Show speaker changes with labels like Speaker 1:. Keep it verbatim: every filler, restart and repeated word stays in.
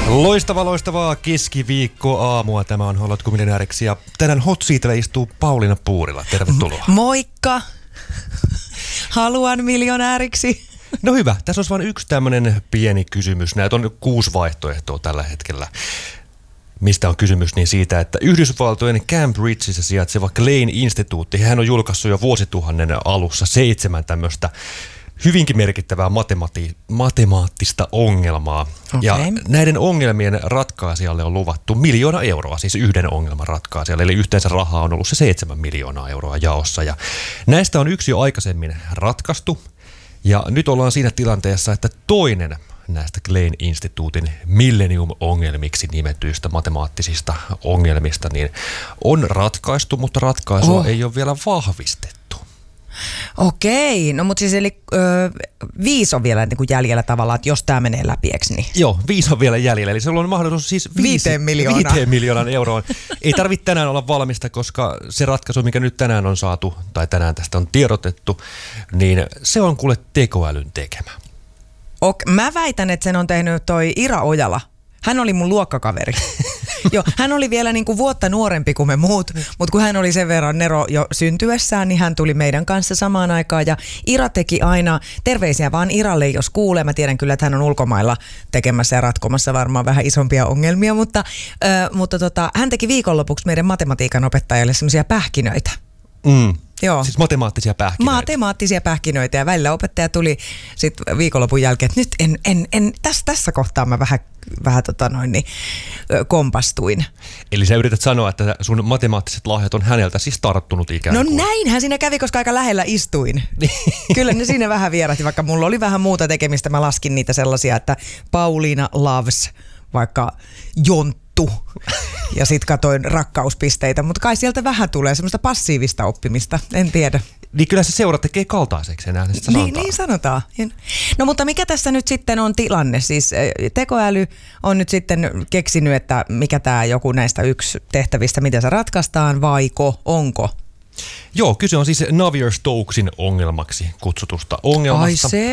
Speaker 1: Loistavaa, loistavaa keskiviikko-aamua. Tämä on Haluatko miljonääriksi ja tänään hot seatillä istuu Pauliina Puurila. Tervetuloa.
Speaker 2: Moikka! Haluan miljonääriksi.
Speaker 1: No hyvä, tässä on vain yksi tämmöinen pieni kysymys. Näitä on kuusi vaihtoehtoa tällä hetkellä. Mistä on kysymys, niin siitä, että Yhdysvaltojen Cambridgeissa sijaitseva Klein-instituutti, hän on julkaissut jo vuosituhannen alussa seitsemän tämmöistä hyvinkin merkittävää matemati- matemaattista ongelmaa.
Speaker 2: Okay.
Speaker 1: Ja näiden ongelmien ratkaisijalle on luvattu miljoona euroa, siis yhden ongelman ratkaisijalle. Eli yhteensä rahaa on ollut se seitsemän miljoonaa euroa jaossa. Ja näistä on yksi jo aikaisemmin ratkaistu. Ja nyt ollaan siinä tilanteessa, että toinen näistä Klein-instituutin Millennium-ongelmiksi nimetyistä matemaattisista ongelmista niin on ratkaistu, mutta ratkaisua oh. ei ole vielä vahvistettu.
Speaker 2: Okei, no mutta siis eli ö, viisi on vielä niin kuin jäljellä tavallaan, että jos tämä menee läpi, eikö niin?
Speaker 1: Joo, viisi on vielä jäljellä, eli sulla on mahdollisuus siis viisi,
Speaker 2: viiteen miljoonaa.
Speaker 1: Viiteen miljoonan euroon. Ei tarvitse tänään olla valmista, koska se ratkaisu, mikä nyt tänään on saatu, tai tänään tästä on tiedotettu, niin se on kuule tekoälyn tekemä.
Speaker 2: Ok, mä väitän, että sen on tehnyt toi Ira Ojala. Hän oli mun luokkakaveri. Joo, hän oli vielä niin kuin vuotta nuorempi kuin me muut, mutta kun hän oli sen verran nero jo syntyessään, niin hän tuli meidän kanssa samaan aikaan. Ja Ira teki aina, terveisiä vaan Iralle, jos kuulee. Mä tiedän kyllä, että hän on ulkomailla tekemässä ja ratkomassa varmaan vähän isompia ongelmia, mutta, äh, mutta tota, hän teki viikonlopuksi meidän matematiikan opettajalle semmoisia pähkinöitä.
Speaker 1: Mm.
Speaker 2: Joo.
Speaker 1: Siis matemaattisia pähkinöitä.
Speaker 2: Matemaattisia pähkinöitä ja välillä opettaja tuli sitten viikonlopun jälkeen, että nyt en, en, en tässä, tässä kohtaa mä vähän, vähän tota noin, niin, kompastuin.
Speaker 1: Eli sä yrität sanoa, että sun matemaattiset lahjat on häneltä siis tarttunut ikään kuin.
Speaker 2: No näinhän siinä kävi, koska aika lähellä istuin. Kyllä ne siinä vähän vierähti, vaikka mulla oli vähän muuta tekemistä. Mä laskin niitä sellaisia, että Pauliina loves vaikka Jonttu. Ja sit katoin rakkauspisteitä, mutta kai sieltä vähän tulee semmoista passiivista oppimista, en tiedä.
Speaker 1: Niin kyllä se seura tekee kaltaiseksi enää, sitä
Speaker 2: niin,
Speaker 1: sanotaan.
Speaker 2: niin sanotaan. No mutta mikä tässä nyt sitten on tilanne? Siis tekoäly on nyt sitten keksinyt, että mikä tämä joku näistä yksi tehtävistä, miten se ratkaistaan, vaiko, onko?
Speaker 1: Joo, kyse on siis Navier-Stokesin ongelmaksi kutsutusta ongelmasta.
Speaker 2: Ai se.